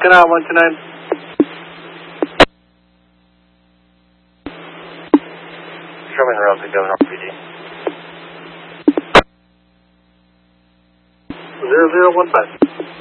Canal 129. Sherman Road to Governor PD. 0015.